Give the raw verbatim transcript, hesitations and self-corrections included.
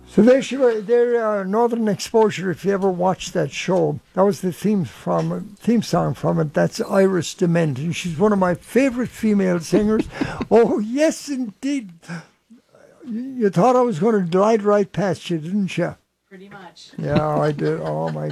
So there she was, there, uh, Northern Exposure. If you ever watched that show, that was the theme from theme song from it. That's Iris Dement, and she's one of my favorite female singers. Oh yes, indeed. You, you thought I was going to glide right past you, didn't you? Pretty much. Yeah, I did. Oh my